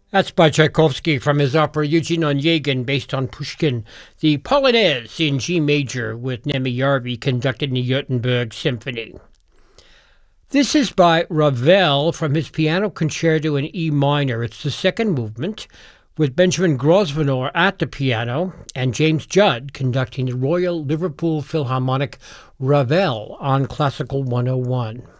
That's by Tchaikovsky from his opera Eugene Onegin, based on Pushkin. The Polonaise in G major with Nemijarvi conducted in the Göteborg Symphony. This is by Ravel from his piano concerto in E minor. It's the second movement, with Benjamin Grosvenor at the piano and James Judd conducting the Royal Liverpool Philharmonic Ravel on Classical 101.